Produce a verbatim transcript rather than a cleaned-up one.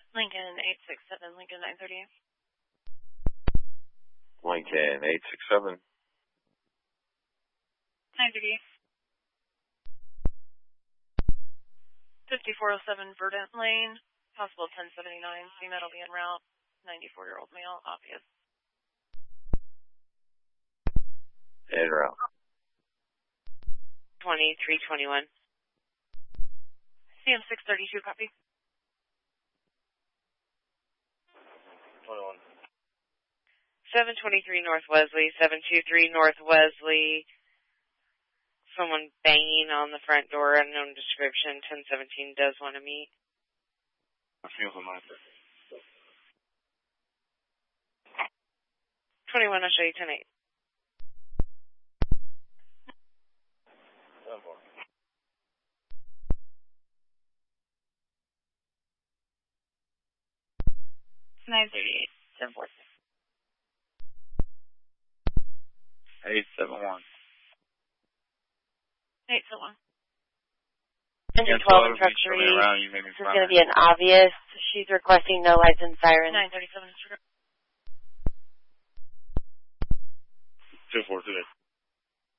Lincoln eight six seven, Lincoln nine thirty-eight. Lincoln eight six seven. nine thirty-eight. fifty-four oh seven Verdant Lane, possible ten seventy-nine, C M E T will be en route, ninety-four-year-old male, obvious. En route. twenty-three twenty-one. C M six thirty-two, copy. twenty-one. seven twenty-three North Wesley, seven two three North Wesley. Someone banging on the front door, unknown description, ten seventeen does want to meet. I feel the mic. twenty-one, I'll show you ten eight. seven four. nine thirty-eight, seven four six. eight seven one. eight seven one. Engine twelve and truck three. This is going to be an obvious. She's requesting no lights and sirens. nine thirty-seven, two four two eight.